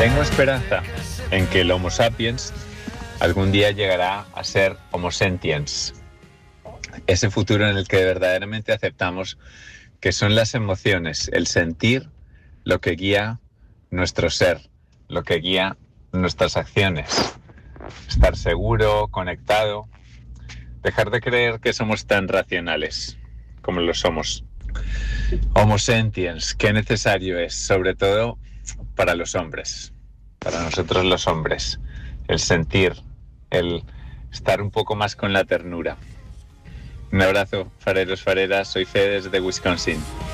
Tengo esperanza en que el Homo sapiens algún día llegará a ser Homo sentiens. Ese futuro en el que verdaderamente aceptamos que son las emociones, el sentir, lo que guía nuestro ser, lo que guía nuestras acciones. Estar seguro, conectado, dejar de creer que somos tan racionales como lo somos. Homo sentiens, qué necesario es, sobre todo para los hombres, para nosotros los hombres, el sentir, el estar un poco más con la ternura. Un abrazo, fareros, fareras, soy Fede desde Wisconsin.